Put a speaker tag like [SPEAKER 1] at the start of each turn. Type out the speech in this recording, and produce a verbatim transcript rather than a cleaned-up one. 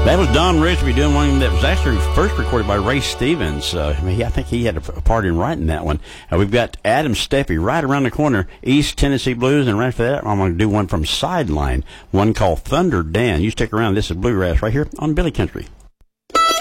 [SPEAKER 1] That was Don Risby doing one that was actually first recorded by Ray Stevens. Uh, I, mean, I think he had a, a part in writing that one. Uh, we've got Adam Steffi right around the corner, East Tennessee Blues, and right after that, I'm going to do one from Sideline, one called Thunder Dan. You stick around. This is Bluegrass right here on Billy Country.